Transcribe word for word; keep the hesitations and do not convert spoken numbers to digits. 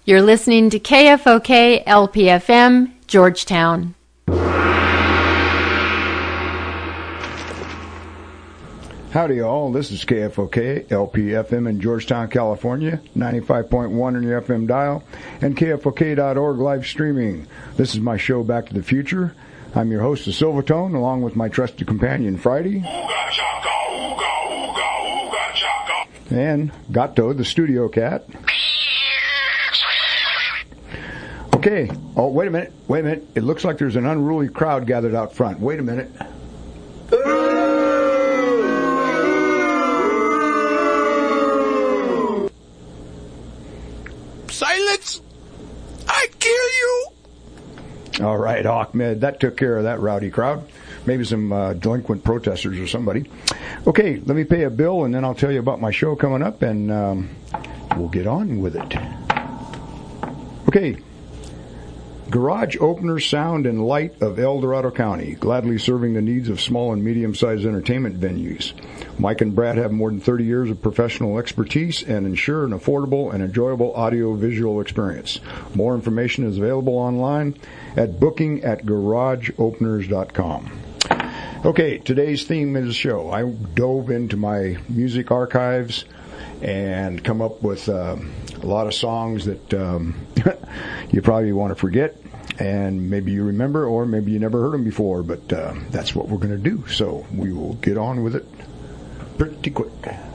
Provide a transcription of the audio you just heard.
You're listening to K F O K L P F M, Georgetown. Howdy, all. This is K F O K L P F M in Georgetown, California, ninety-five point one on your F M dial, and K F O K dot org live streaming. This is my show, Back to the Future. I'm your host, the Silvertone, along with my trusted companion, Friday. Ooga chaka, ooga, ooga, ooga chaka. And Gato, the studio cat. Okay. Oh, wait a minute. Wait a minute. It looks like there's an unruly crowd gathered out front. Wait a minute. Silence! I kill you! All right, Ahmed. That took care of that rowdy crowd. Maybe some uh, delinquent protesters or somebody. Okay, let me pay a bill, and then I'll tell you about my show coming up, and um, we'll get on with it. Okay. Garage Opener Sound and Light of El Dorado County, gladly serving the needs of small and medium-sized entertainment venues. Mike and Brad have more than thirty years of professional expertise and ensure an affordable and enjoyable audio-visual experience. More information is available online at booking at garage openers dot com. Okay, today's theme is the show. I dove into my music archives and come up with uh, a lot of songs that um, you probably want to forget, and maybe you remember, or maybe you never heard them before, but uh, that's what we're going to do. So we will get on with it pretty quick.